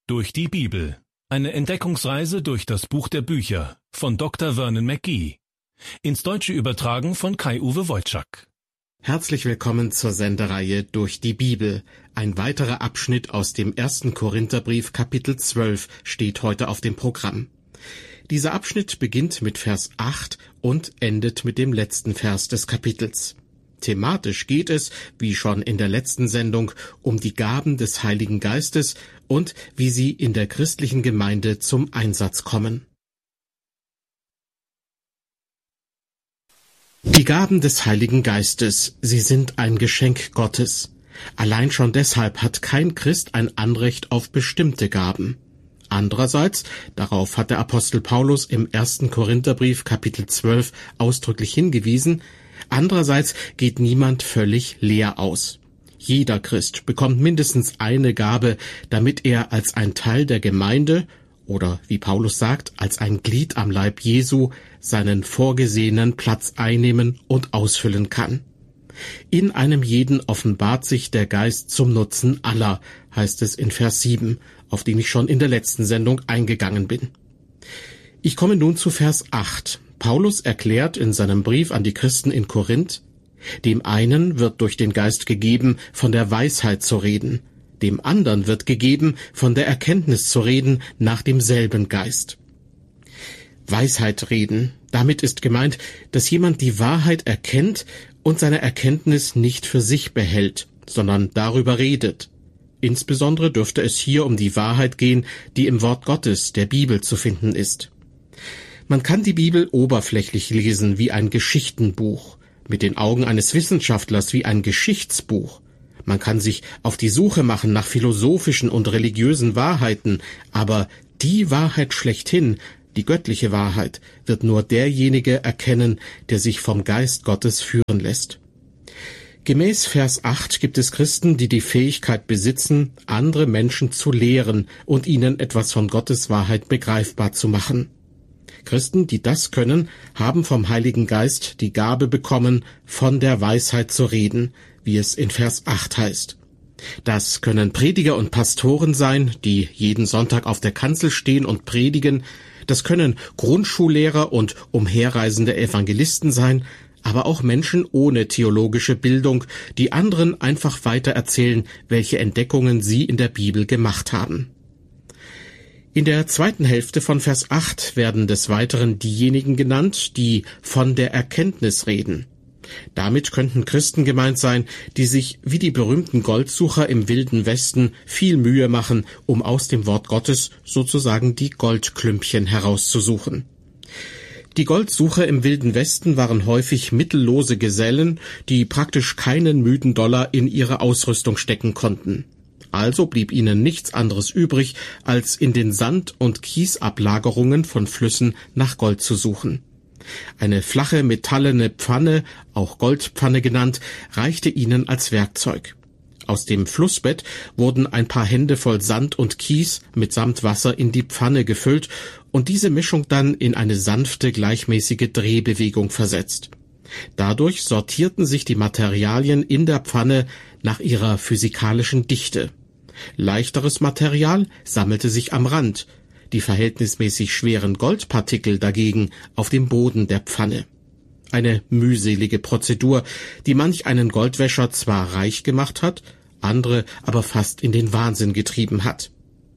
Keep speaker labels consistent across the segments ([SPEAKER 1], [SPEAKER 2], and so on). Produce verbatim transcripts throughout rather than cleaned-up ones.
[SPEAKER 1] Durch die Bibel. Eine Entdeckungsreise durch das Buch der Bücher von Doktor Vernon McGee. Ins Deutsche übertragen von Kai-Uwe Wojczak.
[SPEAKER 2] Herzlich willkommen zur Sendereihe Durch die Bibel. Ein weiterer Abschnitt aus dem ersten Korintherbrief, Kapitel zwölf, steht heute auf dem Programm. Dieser Abschnitt beginnt mit Vers acht und endet mit dem letzten Vers des Kapitels. Thematisch geht es, wie schon in der letzten Sendung, um die Gaben des Heiligen Geistes und wie sie in der christlichen Gemeinde zum Einsatz kommen. Die Gaben des Heiligen Geistes, sie sind ein Geschenk Gottes. Allein schon deshalb hat kein Christ ein Anrecht auf bestimmte Gaben. Andererseits, darauf hat der Apostel Paulus im ersten Korintherbrief Kapitel zwölf ausdrücklich hingewiesen, andererseits geht niemand völlig leer aus. Jeder Christ bekommt mindestens eine Gabe, damit er als ein Teil der Gemeinde oder, wie Paulus sagt, als ein Glied am Leib Jesu seinen vorgesehenen Platz einnehmen und ausfüllen kann. In einem jeden offenbart sich der Geist zum Nutzen aller, heißt es in Vers sieben, auf den ich schon in der letzten Sendung eingegangen bin. Ich komme nun zu Vers acht. Paulus erklärt in seinem Brief an die Christen in Korinth, dem einen wird durch den Geist gegeben, von der Weisheit zu reden, dem anderen wird gegeben, von der Erkenntnis zu reden, nach demselben Geist. Weisheit reden, damit ist gemeint, dass jemand die Wahrheit erkennt und seine Erkenntnis nicht für sich behält, sondern darüber redet. Insbesondere dürfte es hier um die Wahrheit gehen, die im Wort Gottes, der Bibel, zu finden ist. Man kann die Bibel oberflächlich lesen wie ein Geschichtenbuch, mit den Augen eines Wissenschaftlers wie ein Geschichtsbuch. Man kann sich auf die Suche machen nach philosophischen und religiösen Wahrheiten, aber die Wahrheit schlechthin, die göttliche Wahrheit, wird nur derjenige erkennen, der sich vom Geist Gottes führen lässt. Gemäß Vers acht gibt es Christen, die die Fähigkeit besitzen, andere Menschen zu lehren und ihnen etwas von Gottes Wahrheit begreifbar zu machen. Christen, die das können, haben vom Heiligen Geist die Gabe bekommen, von der Weisheit zu reden, wie es in Vers acht heißt. Das können Prediger und Pastoren sein, die jeden Sonntag auf der Kanzel stehen und predigen. Das können Grundschullehrer und umherreisende Evangelisten sein, aber auch Menschen ohne theologische Bildung, die anderen einfach weiter erzählen, welche Entdeckungen sie in der Bibel gemacht haben. In der zweiten Hälfte von Vers acht werden des Weiteren diejenigen genannt, die von der Erkenntnis reden. Damit könnten Christen gemeint sein, die sich wie die berühmten Goldsucher im Wilden Westen viel Mühe machen, um aus dem Wort Gottes sozusagen die Goldklümpchen herauszusuchen. Die Goldsucher im Wilden Westen waren häufig mittellose Gesellen, die praktisch keinen müden Dollar in ihre Ausrüstung stecken konnten. Also blieb ihnen nichts anderes übrig, als in den Sand- und Kiesablagerungen von Flüssen nach Gold zu suchen. Eine flache metallene Pfanne, auch Goldpfanne genannt, reichte ihnen als Werkzeug. Aus dem Flussbett wurden ein paar Hände voll Sand und Kies mitsamt Wasser in die Pfanne gefüllt und diese Mischung dann in eine sanfte, gleichmäßige Drehbewegung versetzt. Dadurch sortierten sich die Materialien in der Pfanne nach ihrer physikalischen Dichte. Leichteres Material sammelte sich am Rand, die verhältnismäßig schweren Goldpartikel dagegen auf dem Boden der Pfanne. Eine mühselige Prozedur, die manch einen Goldwäscher zwar reich gemacht hat, andere aber fast in den Wahnsinn getrieben hat.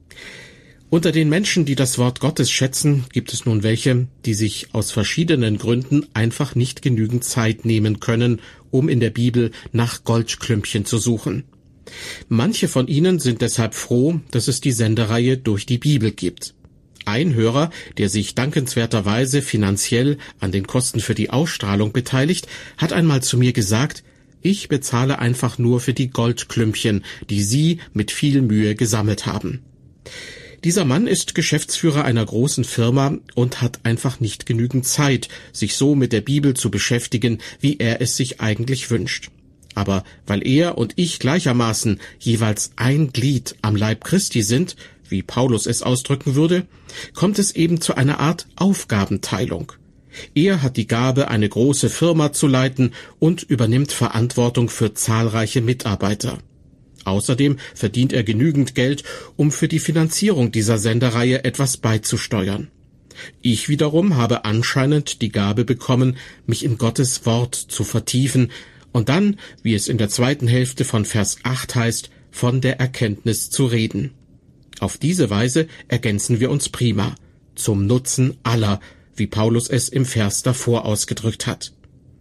[SPEAKER 2] Unter den Menschen, die das Wort Gottes schätzen, gibt es nun welche, die sich aus verschiedenen Gründen einfach nicht genügend Zeit nehmen können, um in der Bibel nach Goldklümpchen zu suchen. Manche von ihnen sind deshalb froh, dass es die Sendereihe Durch die Bibel gibt. Ein Hörer, der sich dankenswerterweise finanziell an den Kosten für die Ausstrahlung beteiligt, hat einmal zu mir gesagt, ich bezahle einfach nur für die Goldklümpchen, die Sie mit viel Mühe gesammelt haben. Dieser Mann ist Geschäftsführer einer großen Firma und hat einfach nicht genügend Zeit, sich so mit der Bibel zu beschäftigen, wie er es sich eigentlich wünscht. Aber weil er und ich gleichermaßen jeweils ein Glied am Leib Christi sind, wie Paulus es ausdrücken würde, kommt es eben zu einer Art Aufgabenteilung. Er hat die Gabe, eine große Firma zu leiten und übernimmt Verantwortung für zahlreiche Mitarbeiter. Außerdem verdient er genügend Geld, um für die Finanzierung dieser Sendereihe etwas beizusteuern. Ich wiederum habe anscheinend die Gabe bekommen, mich in Gottes Wort zu vertiefen und dann, wie es in der zweiten Hälfte von Vers acht heißt, von der Erkenntnis zu reden. Auf diese Weise ergänzen wir uns prima, zum Nutzen aller, wie Paulus es im Vers davor ausgedrückt hat.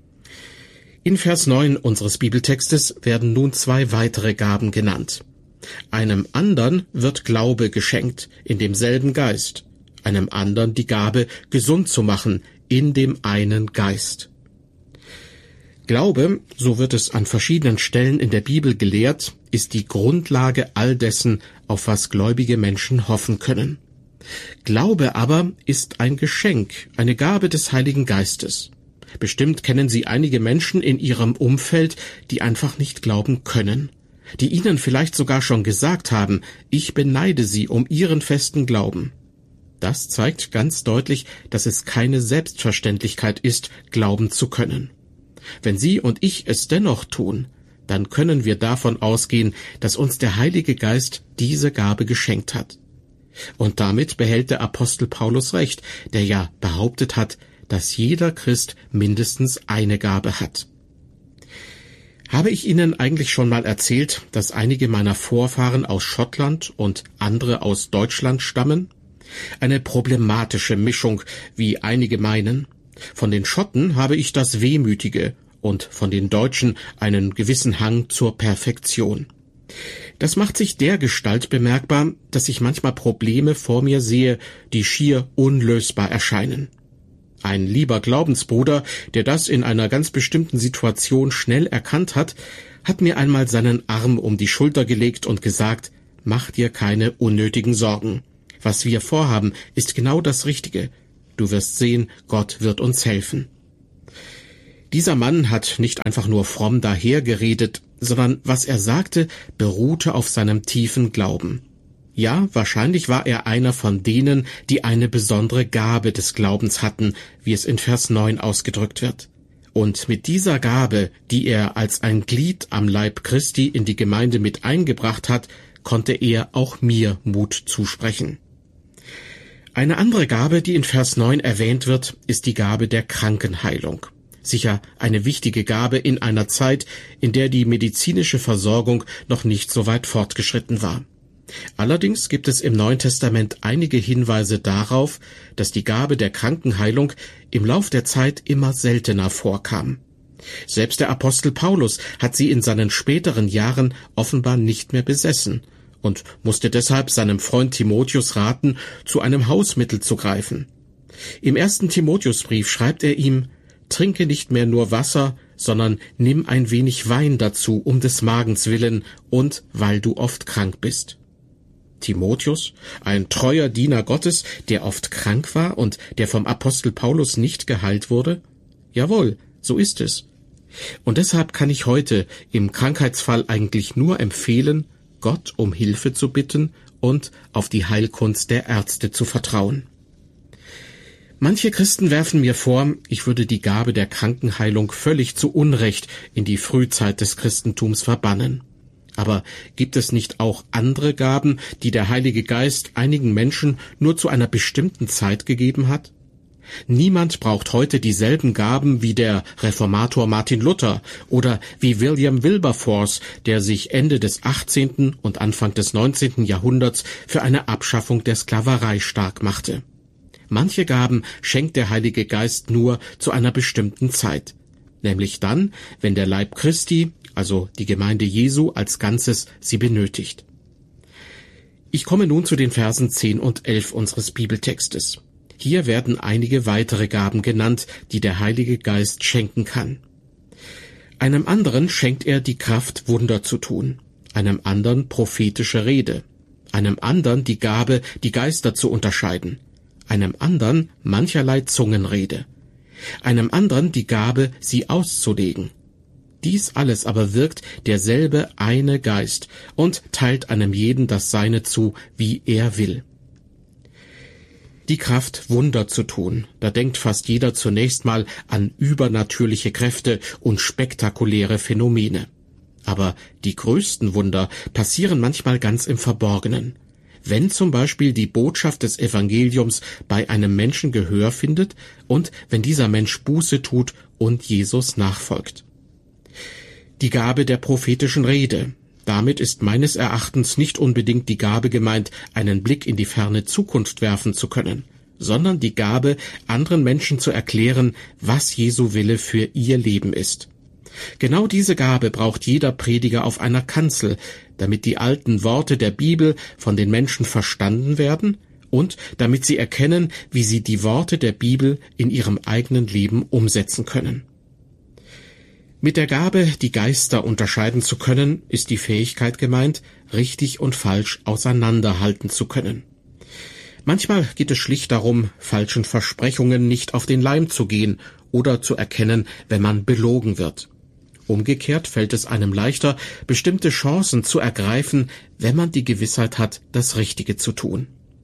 [SPEAKER 2] In Vers neun unseres Bibeltextes werden nun zwei weitere Gaben genannt. Einem andern wird Glaube geschenkt, in demselben Geist, einem andern die Gabe, gesund zu machen, in dem einen Geist. Glaube, so wird es an verschiedenen Stellen in der Bibel gelehrt, ist die Grundlage all dessen, auf was gläubige Menschen hoffen können. Glaube aber ist ein Geschenk, eine Gabe des Heiligen Geistes. Bestimmt kennen Sie einige Menschen in Ihrem Umfeld, die einfach nicht glauben können, die Ihnen vielleicht sogar schon gesagt haben, ich beneide Sie um Ihren festen Glauben. Das zeigt ganz deutlich, dass es keine Selbstverständlichkeit ist, glauben zu können. Wenn Sie und ich es dennoch tun, dann können wir davon ausgehen, dass uns der Heilige Geist diese Gabe geschenkt hat. Und damit behält der Apostel Paulus recht, der ja behauptet hat, dass jeder Christ mindestens eine Gabe hat. Habe ich Ihnen eigentlich schon mal erzählt, dass einige meiner Vorfahren aus Schottland und andere aus Deutschland stammen? Eine problematische Mischung, wie einige meinen. Von den Schotten habe ich das Wehmütige und von den Deutschen einen gewissen Hang zur Perfektion. Das macht sich dergestalt bemerkbar, dass ich manchmal Probleme vor mir sehe, die schier unlösbar erscheinen. Ein lieber Glaubensbruder, der das in einer ganz bestimmten Situation schnell erkannt hat, hat mir einmal seinen Arm um die Schulter gelegt und gesagt, mach dir keine unnötigen Sorgen. Was wir vorhaben, ist genau das Richtige. Du wirst sehen, Gott wird uns helfen. Dieser Mann hat nicht einfach nur fromm dahergeredet, sondern was er sagte, beruhte auf seinem tiefen Glauben. Ja, wahrscheinlich war er einer von denen, die eine besondere Gabe des Glaubens hatten, wie es in Vers neun ausgedrückt wird. Und mit dieser Gabe, die er als ein Glied am Leib Christi in die Gemeinde mit eingebracht hat, konnte er auch mir Mut zusprechen. Eine andere Gabe, die in Vers neun erwähnt wird, ist die Gabe der Krankenheilung. Sicher eine wichtige Gabe in einer Zeit, in der die medizinische Versorgung noch nicht so weit fortgeschritten war. Allerdings gibt es im Neuen Testament einige Hinweise darauf, dass die Gabe der Krankenheilung im Lauf der Zeit immer seltener vorkam. Selbst der Apostel Paulus hat sie in seinen späteren Jahren offenbar nicht mehr besessen und musste deshalb seinem Freund Timotheus raten, zu einem Hausmittel zu greifen. Im ersten Timotheusbrief schreibt er ihm, trinke nicht mehr nur Wasser, sondern nimm ein wenig Wein dazu, um des Magens willen und weil du oft krank bist. Timotheus, ein treuer Diener Gottes, der oft krank war und der vom Apostel Paulus nicht geheilt wurde? Jawohl, so ist es. Und deshalb kann ich heute im Krankheitsfall eigentlich nur empfehlen, Gott um Hilfe zu bitten und auf die Heilkunst der Ärzte zu vertrauen. Manche Christen werfen mir vor, ich würde die Gabe der Krankenheilung völlig zu Unrecht in die Frühzeit des Christentums verbannen. Aber gibt es nicht auch andere Gaben, die der Heilige Geist einigen Menschen nur zu einer bestimmten Zeit gegeben hat? Niemand braucht heute dieselben Gaben wie der Reformator Martin Luther oder wie William Wilberforce, der sich Ende des achtzehnten und Anfang des neunzehnten Jahrhunderts für eine Abschaffung der Sklaverei stark machte. Manche Gaben schenkt der Heilige Geist nur zu einer bestimmten Zeit, nämlich dann, wenn der Leib Christi, also die Gemeinde Jesu als Ganzes, sie benötigt. Ich komme nun zu den Versen zehn und elf unseres Bibeltextes. Hier werden einige weitere Gaben genannt, die der Heilige Geist schenken kann. Einem anderen schenkt er die Kraft, Wunder zu tun, einem anderen prophetische Rede, einem anderen die Gabe, die Geister zu unterscheiden, einem anderen mancherlei Zungenrede, einem anderen die Gabe, sie auszulegen. Dies alles aber wirkt derselbe eine Geist und teilt einem jeden das Seine zu, wie er will. Die Kraft, Wunder zu tun, da denkt fast jeder zunächst mal an übernatürliche Kräfte und spektakuläre Phänomene. Aber die größten Wunder passieren manchmal ganz im Verborgenen. Wenn zum Beispiel die Botschaft des Evangeliums bei einem Menschen Gehör findet und wenn dieser Mensch Buße tut und Jesus nachfolgt. Die Gabe der prophetischen Rede. Damit ist meines Erachtens nicht unbedingt die Gabe gemeint, einen Blick in die ferne Zukunft werfen zu können, sondern die Gabe, anderen Menschen zu erklären, was Jesu Wille für ihr Leben ist. Genau diese Gabe braucht jeder Prediger auf einer Kanzel, damit die alten Worte der Bibel von den Menschen verstanden werden und damit sie erkennen, wie sie die Worte der Bibel in ihrem eigenen Leben umsetzen können. Mit der Gabe, die Geister unterscheiden zu können, ist die Fähigkeit gemeint, richtig und falsch auseinanderhalten zu können. Manchmal geht es schlicht darum, falschen Versprechungen nicht auf den Leim zu gehen oder zu erkennen, wenn man belogen wird. Umgekehrt fällt es einem leichter, bestimmte Chancen zu ergreifen, wenn man die Gewissheit hat, das Richtige zu tun.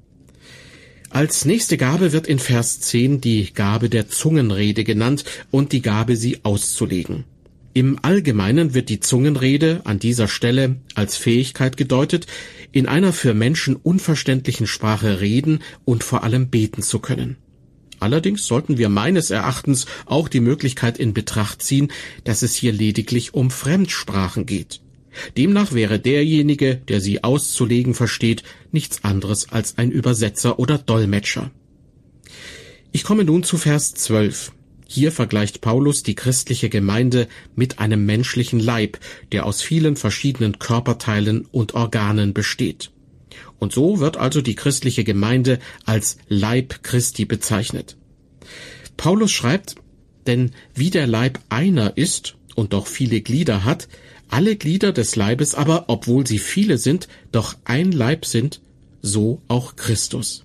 [SPEAKER 2] Als nächste Gabe wird in Vers zehn die Gabe der Zungenrede genannt und die Gabe, sie auszulegen. Im Allgemeinen wird die Zungenrede an dieser Stelle als Fähigkeit gedeutet, in einer für Menschen unverständlichen Sprache reden und vor allem beten zu können. Allerdings sollten wir meines Erachtens auch die Möglichkeit in Betracht ziehen, dass es hier lediglich um Fremdsprachen geht. Demnach wäre derjenige, der sie auszulegen versteht, nichts anderes als ein Übersetzer oder Dolmetscher. Ich komme nun zu Vers zwölf. Hier vergleicht Paulus die christliche Gemeinde mit einem menschlichen Leib, der aus vielen verschiedenen Körperteilen und Organen besteht. Und so wird also die christliche Gemeinde als Leib Christi bezeichnet. Paulus schreibt, denn wie der Leib einer ist und doch viele Glieder hat, alle Glieder des Leibes aber, obwohl sie viele sind, doch ein Leib sind, so auch Christus.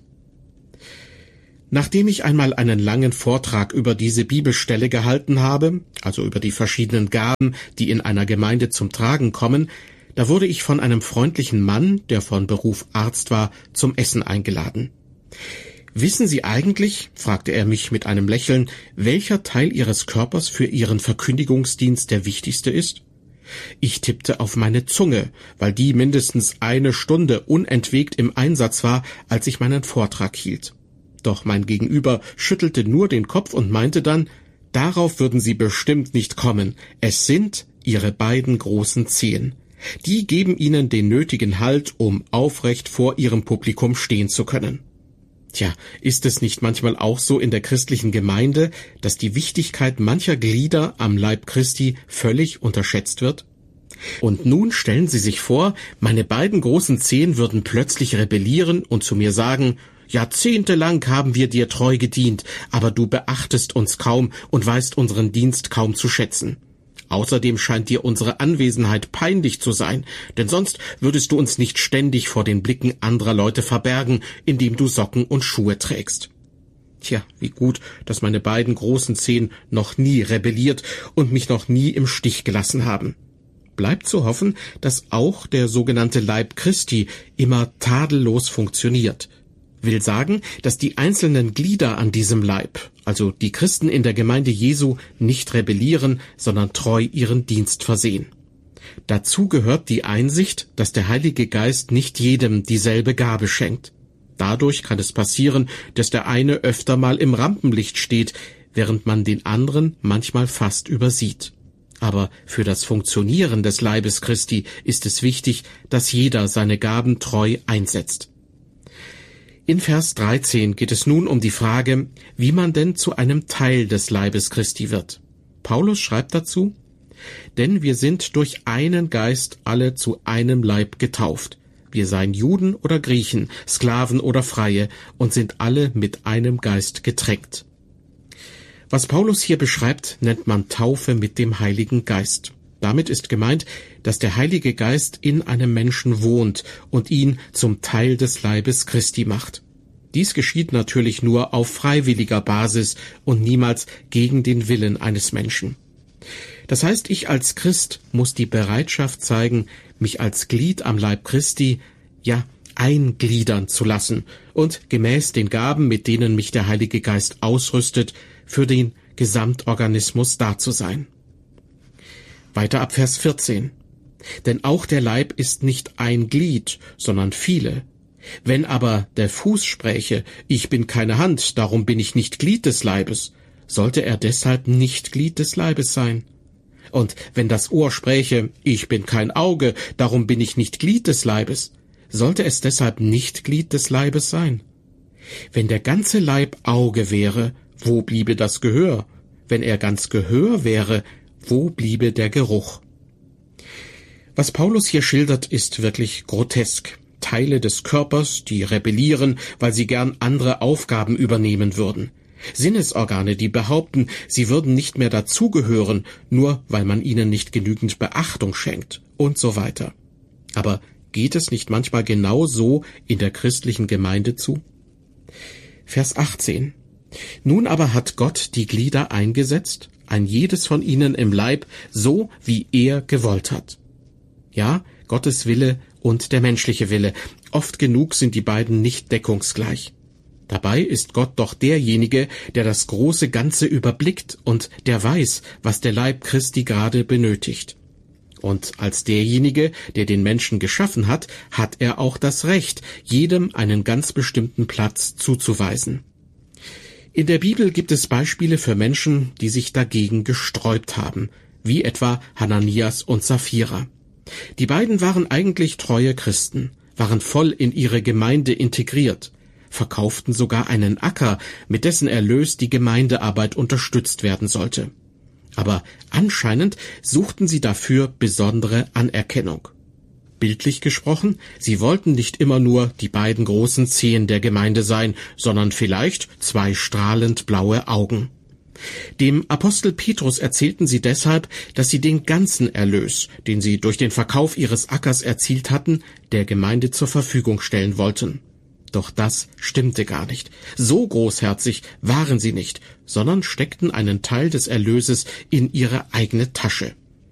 [SPEAKER 2] Nachdem ich einmal einen langen Vortrag über diese Bibelstelle gehalten habe, also über die verschiedenen Gaben, die in einer Gemeinde zum Tragen kommen, da wurde ich von einem freundlichen Mann, der von Beruf Arzt war, zum Essen eingeladen. »Wissen Sie eigentlich«, fragte er mich mit einem Lächeln, »welcher Teil Ihres Körpers für Ihren Verkündigungsdienst der wichtigste ist?« Ich tippte auf meine Zunge, weil die mindestens eine Stunde unentwegt im Einsatz war, als ich meinen Vortrag hielt. Doch mein Gegenüber schüttelte nur den Kopf und meinte dann, darauf würden Sie bestimmt nicht kommen. Es sind Ihre beiden großen Zehen. Die geben Ihnen den nötigen Halt, um aufrecht vor Ihrem Publikum stehen zu können. Tja, ist es nicht manchmal auch so in der christlichen Gemeinde, dass die Wichtigkeit mancher Glieder am Leib Christi völlig unterschätzt wird? Und nun stellen Sie sich vor, meine beiden großen Zehen würden plötzlich rebellieren und zu mir sagen, jahrzehntelang haben wir dir treu gedient, aber du beachtest uns kaum und weißt unseren Dienst kaum zu schätzen. Außerdem scheint dir unsere Anwesenheit peinlich zu sein, denn sonst würdest du uns nicht ständig vor den Blicken anderer Leute verbergen, indem du Socken und Schuhe trägst. Tja, wie gut, dass meine beiden großen Zehen noch nie rebelliert und mich noch nie im Stich gelassen haben. Bleibt zu hoffen, dass auch der sogenannte Leib Christi immer tadellos funktioniert. Will sagen, dass die einzelnen Glieder an diesem Leib, also die Christen in der Gemeinde Jesu, nicht rebellieren, sondern treu ihren Dienst versehen. Dazu gehört die Einsicht, dass der Heilige Geist nicht jedem dieselbe Gabe schenkt. Dadurch kann es passieren, dass der eine öfter mal im Rampenlicht steht, während man den anderen manchmal fast übersieht. Aber für das Funktionieren des Leibes Christi ist es wichtig, dass jeder seine Gaben treu einsetzt. In Vers dreizehn geht es nun um die Frage, wie man denn zu einem Teil des Leibes Christi wird. Paulus schreibt dazu, denn wir sind durch einen Geist alle zu einem Leib getauft. Wir seien Juden oder Griechen, Sklaven oder Freie und sind alle mit einem Geist getränkt. Was Paulus hier beschreibt, nennt man Taufe mit dem Heiligen Geist. Damit ist gemeint, dass der Heilige Geist in einem Menschen wohnt und ihn zum Teil des Leibes Christi macht. Dies geschieht natürlich nur auf freiwilliger Basis und niemals gegen den Willen eines Menschen. Das heißt, ich als Christ muss die Bereitschaft zeigen, mich als Glied am Leib Christi, ja, eingliedern zu lassen und gemäß den Gaben, mit denen mich der Heilige Geist ausrüstet, für den Gesamtorganismus da zu sein. Weiter ab Vers vierzehn. Denn auch der Leib ist nicht ein Glied, sondern viele. Wenn aber der Fuß spräche, ich bin keine Hand, darum bin ich nicht Glied des Leibes, sollte er deshalb nicht Glied des Leibes sein? Und wenn das Ohr spräche, ich bin kein Auge, darum bin ich nicht Glied des Leibes, sollte es deshalb nicht Glied des Leibes sein? Wenn der ganze Leib Auge wäre, wo bliebe das Gehör? Wenn er ganz Gehör wäre, wo bliebe der Geruch? Was Paulus hier schildert, ist wirklich grotesk. Teile des Körpers, die rebellieren, weil sie gern andere Aufgaben übernehmen würden. Sinnesorgane, die behaupten, sie würden nicht mehr dazugehören, nur weil man ihnen nicht genügend Beachtung schenkt und so weiter. Aber geht es nicht manchmal genau so in der christlichen Gemeinde zu? Vers achtzehn. Nun aber hat Gott die Glieder eingesetzt, ein jedes von ihnen im Leib, so wie er gewollt hat. Ja, Gottes Wille und der menschliche Wille. Oft genug sind die beiden nicht deckungsgleich. Dabei ist Gott doch derjenige, der das große Ganze überblickt und der weiß, was der Leib Christi gerade benötigt. Und als derjenige, der den Menschen geschaffen hat, hat er auch das Recht, jedem einen ganz bestimmten Platz zuzuweisen. In der Bibel gibt es Beispiele für Menschen, die sich dagegen gesträubt haben, wie etwa Hananias und Sapphira. Die beiden waren eigentlich treue Christen, waren voll in ihre Gemeinde integriert, verkauften sogar einen Acker, mit dessen Erlös die Gemeindearbeit unterstützt werden sollte. Aber anscheinend suchten sie dafür besondere Anerkennung. Bildlich gesprochen, sie wollten nicht immer nur die beiden großen Zehen der Gemeinde sein, sondern vielleicht zwei strahlend blaue Augen. Dem Apostel Petrus erzählten sie deshalb, dass sie den ganzen Erlös, den sie durch den Verkauf ihres Ackers erzielt hatten, der Gemeinde zur Verfügung stellen wollten. Doch das stimmte gar nicht. So großherzig waren sie nicht, sondern steckten einen Teil des Erlöses in ihre eigene Tasche.